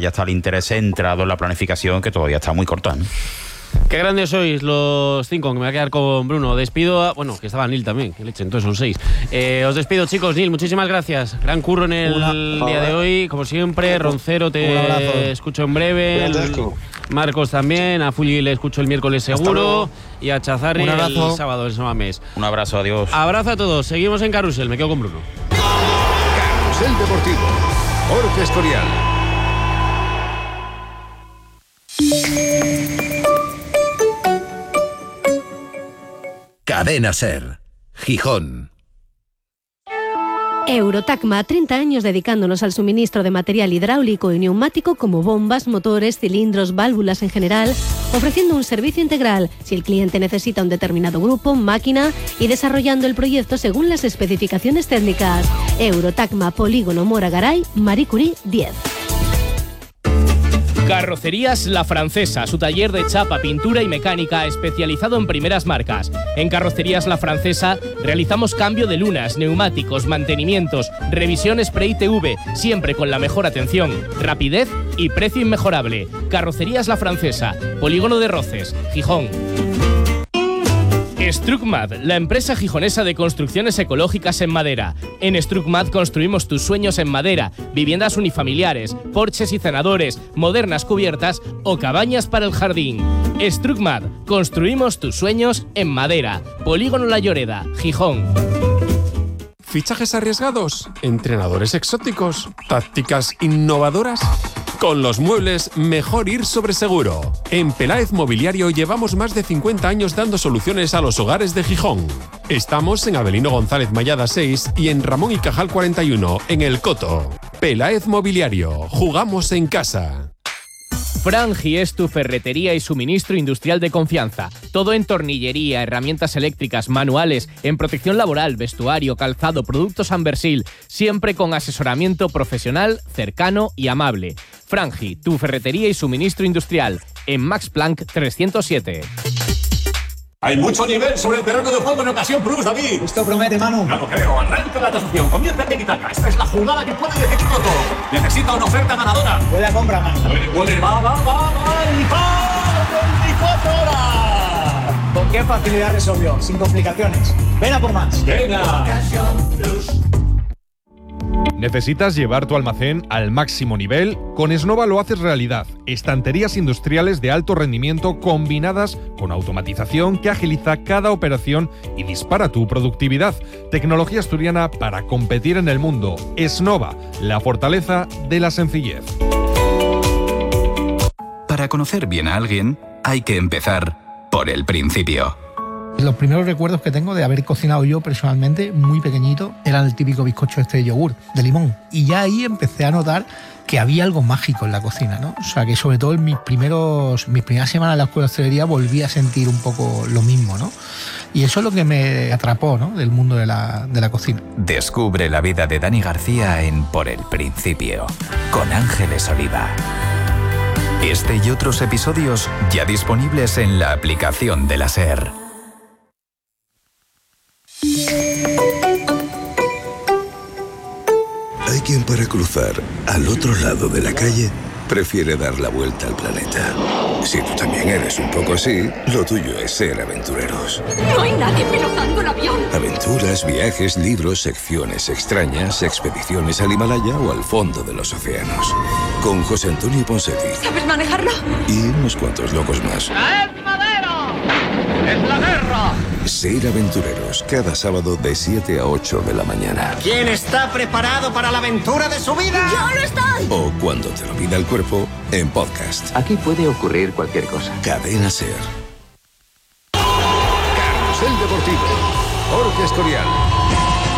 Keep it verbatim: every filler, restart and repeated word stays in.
ya está el interés centrado en la planificación, que todavía está muy corta, ¿no? Qué grandes sois los cinco, que me voy a quedar con Bruno. Despido a... Bueno, que estaba Neil también, que leche, entonces son seis. Eh, os despido, chicos. Neil, muchísimas gracias. Gran curro en el Una, día de hoy, como siempre. Roncero, te escucho en breve. El... Marcos también. A Fulli le escucho el miércoles seguro. Y a Chazarri el sábado, el sábado mes. Un abrazo, adiós. Abrazo a todos. Seguimos en Carrusel. Me quedo con Bruno. Carrusel Deportivo. Jorge Escorial. Cadena Ser, Gijón. Eurotacma, treinta años dedicándonos al suministro de material hidráulico y neumático como bombas, motores, cilindros, válvulas en general, ofreciendo un servicio integral si el cliente necesita un determinado grupo, máquina y desarrollando el proyecto según las especificaciones técnicas. Eurotacma, Polígono Mora Garay, Marie Curie diez. Carrocerías La Francesa, su taller de chapa, pintura y mecánica especializado en primeras marcas. En Carrocerías La Francesa realizamos cambio de lunas, neumáticos, mantenimientos, revisiones pre-I T V, siempre con la mejor atención, rapidez y precio inmejorable. Carrocerías La Francesa, Polígono de Roces, Gijón. Strucmad, la empresa gijonesa de construcciones ecológicas en madera. En Strucmad construimos tus sueños en madera, viviendas unifamiliares, porches y cenadores, modernas cubiertas o cabañas para el jardín. Strucmad, construimos tus sueños en madera. Polígono La Lloreda, Gijón. ¿Fichajes arriesgados? ¿Entrenadores exóticos? ¿Tácticas innovadoras? Con los muebles, mejor ir sobre seguro. En Peláez Mobiliario llevamos más de cincuenta años dando soluciones a los hogares de Gijón. Estamos en Avelino González Mayada seis y en Ramón y Cajal cuarenta y uno, en El Coto. Peláez Mobiliario, jugamos en casa. Frangi es tu ferretería y suministro industrial de confianza. Todo en tornillería, herramientas eléctricas, manuales, en protección laboral, vestuario, calzado, productos Anversil, siempre con asesoramiento profesional, cercano y amable. Frangi, tu ferretería y suministro industrial, en Max Planck trescientos siete. Hay mucho nivel sobre el terreno de juego en ocasión plus, David. Esto promete, Manu. No lo creo. Arranca la tasación. Comienza el tiki-taka. Esta es la jugada que puede decidir todo. Necesita una oferta ganadora. Puede compra, Manu. Puede, puede. Va, va, va, va. Y va. veinticuatro horas. ¿Con qué facilidad resolvió? Sin complicaciones. Ven a por más. Venga. Ocasión plus. ¿Necesitas llevar tu almacén al máximo nivel? Con Snova lo haces realidad. Estanterías industriales de alto rendimiento combinadas con automatización que agiliza cada operación y dispara tu productividad. Tecnología asturiana para competir en el mundo. Snova, la fortaleza de la sencillez. Para conocer bien a alguien, hay que empezar por el principio. Los primeros recuerdos que tengo de haber cocinado yo personalmente, muy pequeñito, eran el típico bizcocho este de yogur, de limón. Y ya ahí empecé a notar que había algo mágico en la cocina, ¿no? O sea, que sobre todo en mis, primeros, mis primeras semanas en la escuela de hostelería volví a sentir un poco lo mismo, ¿no? Y eso es lo que me atrapó, ¿no?, del mundo de la, de la cocina. Descubre la vida de Dani García en Por el Principio, con Ángeles Oliva. Este y otros episodios ya disponibles en la aplicación de la SER. Hay quien para cruzar al otro lado de la calle prefiere dar la vuelta al planeta. Si tú también eres un poco así, lo tuyo es ser aventureros. No hay nadie pilotando el avión. Aventuras, viajes, libros, secciones extrañas, expediciones al Himalaya o al fondo de los océanos. Con José Antonio Ponseti. ¿Sabes manejarlo? Y unos cuantos locos más. ¡Traed madera! ¡Es la guerra! Ser aventureros, cada sábado de siete a ocho de la mañana. ¿Quién está preparado para la aventura de su vida? ¡Yo lo estoy! O cuando te lo pida el cuerpo, en podcast. Aquí puede ocurrir cualquier cosa. Cadena Ser. Carrusel Deportivo. Jorge Escorial.